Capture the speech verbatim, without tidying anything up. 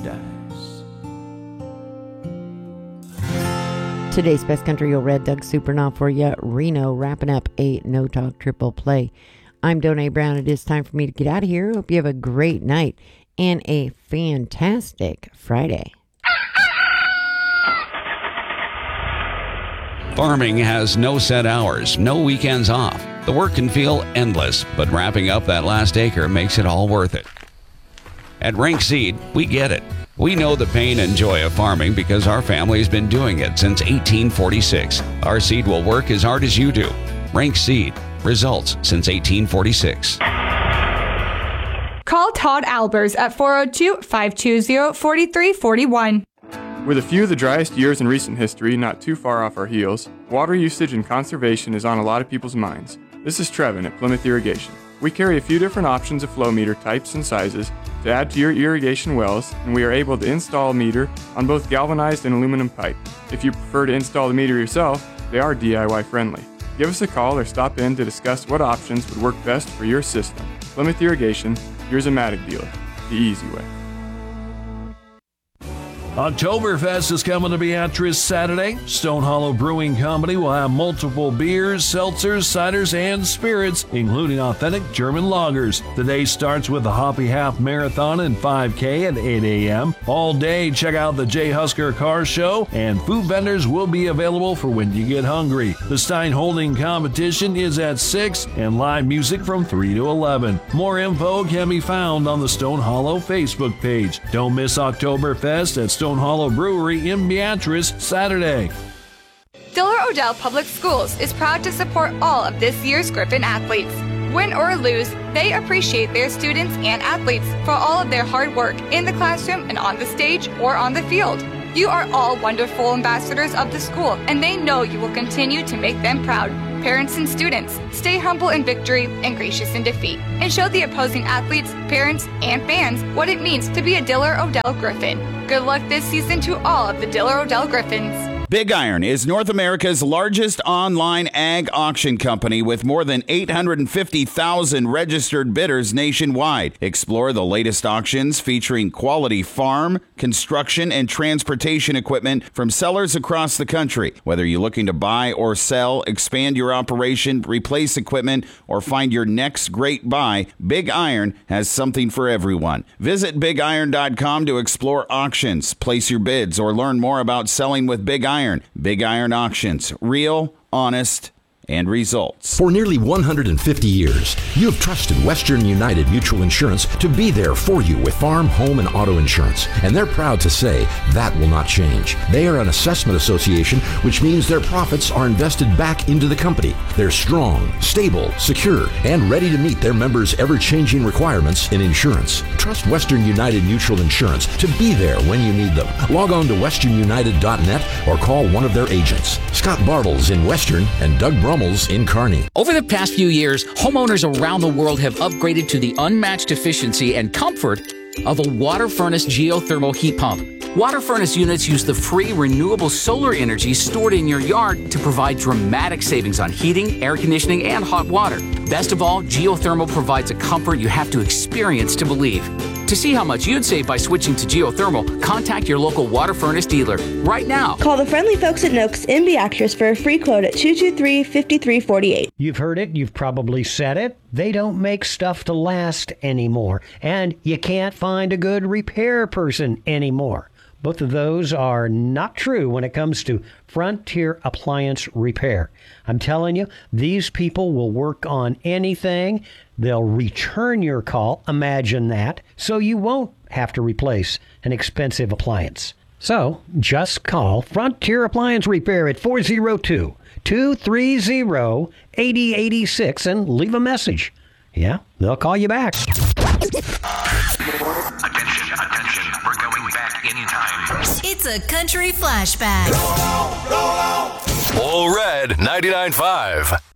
paradise. Today's Best Country Old Red Doug Supernaut for you. Reno wrapping up a No Talk Triple Play. I'm Donay Brown. It is time for me to get out of here. Hope you have a great night and a fantastic Friday. Farming has no set hours, no weekends off. The work can feel endless, but wrapping up that last acre makes it all worth it. At Rank Seed, we get it. We know the pain and joy of farming because our family has been doing it since eighteen forty-six. Our seed will work as hard as you do. Rank Seed. Results since eighteen forty-six. Call Todd Albers at four oh two, five two zero, four three four one. With a few of the driest years in recent history not too far off our heels, water usage and conservation is on a lot of people's minds. This is Trevin at Plymouth Irrigation. We carry a few different options of flow meter types and sizes to add to your irrigation wells, and we are able to install a meter on both galvanized and aluminum pipe. If you prefer to install the meter yourself, they are D I Y friendly. Give us a call or stop in to discuss what options would work best for your system. Plymouth Irrigation, your Zamatic dealer, the easy way. Oktoberfest is coming to Beatrice Saturday. Stone Hollow Brewing Company will have multiple beers, seltzers, ciders, and spirits, including authentic German lagers. The day starts with the Hoppy Half Marathon and five K at eight a.m. All day, check out the Jay Husker Car Show, and food vendors will be available for when you get hungry. The Stein Holding competition is at six, and live music from three to eleven. More info can be found on the Stone Hollow Facebook page. Don't miss Oktoberfest at Stone Stone Hollow Brewery in Beatrice Saturday. Diller Odell Public Schools is proud to support all of this year's Griffin athletes. Win or lose, they appreciate their students and athletes for all of their hard work in the classroom and on the stage or on the field. You are all wonderful ambassadors of the school, and they know you will continue to make them proud. Parents and students, stay humble in victory and gracious in defeat, and show the opposing athletes, parents, and fans what it means to be a Diller Odell Griffin. Good luck this season to all of the Diller Odell Griffins. Big Iron is North America's largest online ag auction company with more than eight hundred fifty thousand registered bidders nationwide. Explore the latest auctions featuring quality farm, construction, and transportation equipment from sellers across the country. Whether you're looking to buy or sell, expand your operation, replace equipment, or find your next great buy, Big Iron has something for everyone. Visit big iron dot com to explore auctions, place your bids, or learn more about selling with Big Iron. Iron. Big Iron Auctions. Real, honest, and results. For nearly one hundred fifty years, you have trusted Western United Mutual Insurance to be there for you with farm, home, and auto insurance. And they're proud to say that will not change. They are an assessment association, which means their profits are invested back into the company. They're strong, stable, secure, and ready to meet their members' ever-changing requirements in insurance. Trust Western United Mutual Insurance to be there when you need them. Log on to western united dot net or call one of their agents. Scott Bartles in Western and Doug Brummels in Kearney. Over the past few years, homeowners around the world have upgraded to the unmatched efficiency and comfort of a water furnace geothermal heat pump. Water furnace units use the free renewable solar energy stored in your yard to provide dramatic savings on heating, air conditioning, and hot water. Best of all, geothermal provides a comfort you have to experience to believe. To see how much you'd save by switching to geothermal, contact your local water furnace dealer right now. Call the friendly folks at Noakes in Beatrice for a free quote at two two three, five three four eight. You've heard it. You've probably said it. They don't make stuff to last anymore. And you can't find a good repair person anymore. Both of those are not true when it comes to Frontier Appliance Repair. I'm telling you, these people will work on anything. They'll return your call, imagine that, so you won't have to replace an expensive appliance. So just call Frontier Appliance Repair at four oh two, two three zero, eight oh eight six and leave a message. Yeah, they'll call you back. Attention, attention, we're going back in time. It's a country flashback. Roll on, roll on. Old Red ninety-nine point five.